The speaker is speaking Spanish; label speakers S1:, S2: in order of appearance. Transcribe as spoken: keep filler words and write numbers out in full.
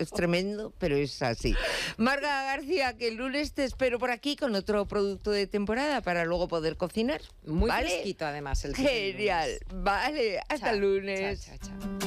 S1: es tremendo, pero es así. Marga García, que el lunes te espero por aquí con otro producto de temporada para luego poder cocinar.
S2: Muy
S1: ¿vale?
S2: fresquito además el
S1: Genial, vale, hasta
S2: chao,
S1: el lunes.
S2: Chao, chao, chao.